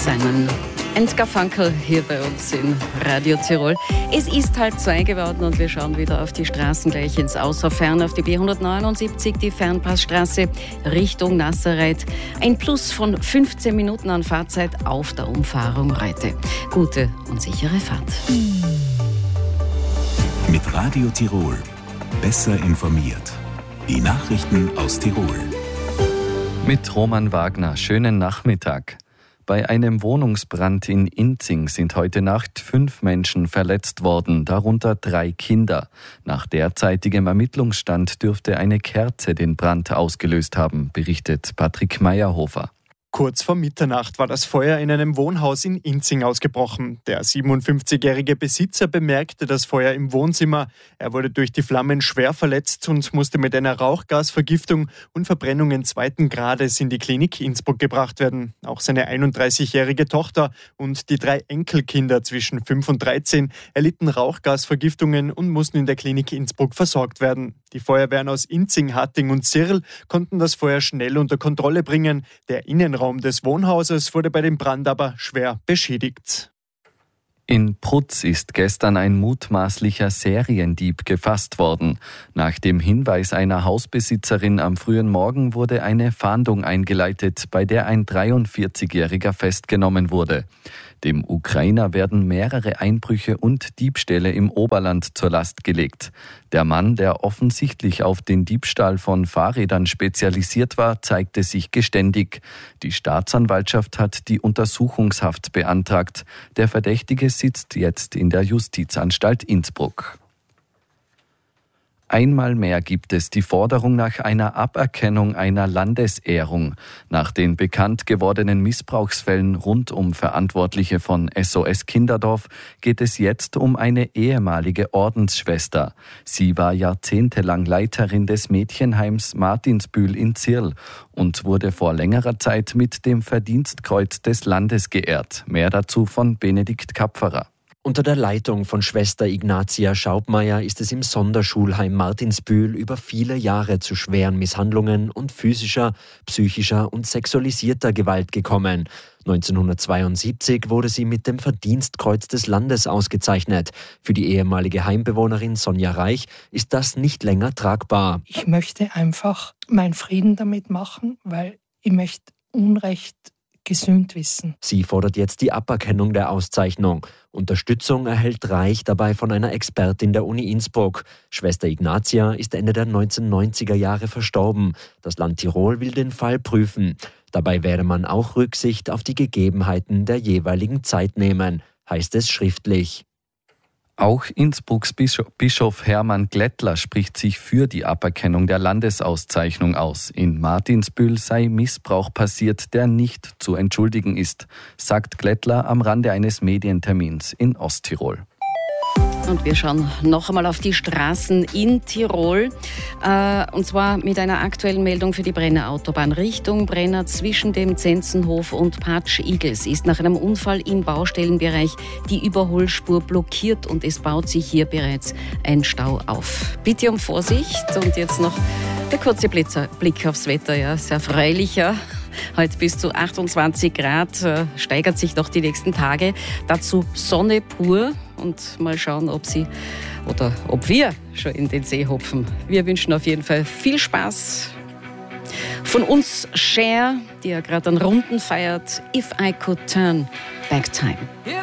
seinen Endgarfunkel hier bei uns in Radio Tirol. Es ist 1:30 geworden und wir schauen wieder auf die Straßen gleich ins Außerfern, auf die B179, die Fernpassstraße Richtung Nazareth. Ein Plus von 15 Minuten an Fahrzeit auf der Umfahrung Reute. Gute und sichere Fahrt. Mit Radio Tirol. Besser informiert. Die Nachrichten aus Tirol. Mit Roman Wagner. Schönen Nachmittag. Bei einem Wohnungsbrand in Inzing sind heute Nacht 5 Menschen verletzt worden, darunter 3 Kinder. Nach derzeitigem Ermittlungsstand dürfte eine Kerze den Brand ausgelöst haben, berichtet Patrick Meyerhofer. Kurz vor Mitternacht war das Feuer in einem Wohnhaus in Inzing ausgebrochen. Der 57-jährige Besitzer bemerkte das Feuer im Wohnzimmer. Er wurde durch die Flammen schwer verletzt und musste mit einer Rauchgasvergiftung und Verbrennungen 2. Grades in die Klinik Innsbruck gebracht werden. Auch seine 31-jährige Tochter und die 3 Enkelkinder zwischen 5 und 13 erlitten Rauchgasvergiftungen und mussten in der Klinik Innsbruck versorgt werden. Die Feuerwehren aus Inzing, Hatting und Zirl konnten das Feuer schnell unter Kontrolle bringen. Der Innenraum des Wohnhauses wurde bei dem Brand aber schwer beschädigt. In Prutz ist gestern ein mutmaßlicher Seriendieb gefasst worden. Nach dem Hinweis einer Hausbesitzerin am frühen Morgen wurde eine Fahndung eingeleitet, bei der ein 43-Jähriger festgenommen wurde. Dem Ukrainer werden mehrere Einbrüche und Diebstähle im Oberland zur Last gelegt. Der Mann, der offensichtlich auf den Diebstahl von Fahrrädern spezialisiert war, zeigte sich geständig. Die Staatsanwaltschaft hat die Untersuchungshaft beantragt. Der Verdächtige sitzt jetzt in der Justizanstalt Innsbruck. Einmal mehr gibt es die Forderung nach einer Aberkennung einer Landesehrung. Nach den bekannt gewordenen Missbrauchsfällen rund um Verantwortliche von SOS Kinderdorf geht es jetzt um eine ehemalige Ordensschwester. Sie war jahrzehntelang Leiterin des Mädchenheims Martinsbühl in Zirl und wurde vor längerer Zeit mit dem Verdienstkreuz des Landes geehrt. Mehr dazu von Benedikt Kapferer. Unter der Leitung von Schwester Ignatia Schaubmeier ist es im Sonderschulheim Martinsbühl über viele Jahre zu schweren Misshandlungen und physischer, psychischer und sexualisierter Gewalt gekommen. 1972 wurde sie mit dem Verdienstkreuz des Landes ausgezeichnet. Für die ehemalige Heimbewohnerin Sonja Reich ist das nicht länger tragbar. Ich möchte einfach meinen Frieden damit machen, weil ich möchte Unrecht gesühnt wissen. Sie fordert jetzt die Aberkennung der Auszeichnung. Unterstützung erhält Reich dabei von einer Expertin der Uni Innsbruck. Schwester Ignatia ist Ende der 1990er Jahre verstorben. Das Land Tirol will den Fall prüfen. Dabei werde man auch Rücksicht auf die Gegebenheiten der jeweiligen Zeit nehmen, heißt es schriftlich. Auch Innsbrucks Bischof Hermann Glättler spricht sich für die Aberkennung der Landesauszeichnung aus. In Martinsbühl sei Missbrauch passiert, der nicht zu entschuldigen ist, sagt Glättler am Rande eines Medientermins in Osttirol. Und wir schauen noch einmal auf die Straßen in Tirol. Und zwar mit einer aktuellen Meldung für die Brenner Autobahn. Richtung Brenner zwischen dem Zenzenhof und Patsch-Igels ist nach einem Unfall im Baustellenbereich die Überholspur blockiert und es baut sich hier bereits ein Stau auf. Bitte um Vorsicht und jetzt noch der kurze Blick aufs Wetter. Ja, sehr erfreulicher. Heute bis zu 28 Grad, steigert sich noch die nächsten Tage. Dazu Sonne pur und mal schauen, ob wir schon in den See hopfen. Wir wünschen auf jeden Fall viel Spaß. Von uns Cher, die ja gerade an Runden feiert, If I Could Turn Back Time.